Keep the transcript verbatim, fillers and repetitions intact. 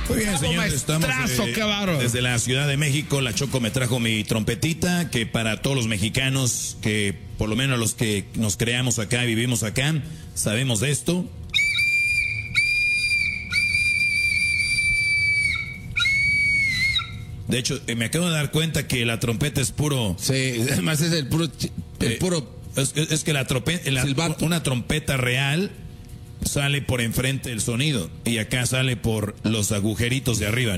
Muy bien, señores, estamos eh, desde la Ciudad de México. La Choco me trajo mi trompetita, que para todos los mexicanos, que por lo menos los que nos creamos acá y vivimos acá, sabemos de esto. De hecho, eh, me acabo de dar cuenta que la trompeta es puro... Sí, además es el puro... El eh, puro es, es que la trompeta, la, una trompeta real sale por enfrente del sonido y acá sale por los agujeritos de arriba.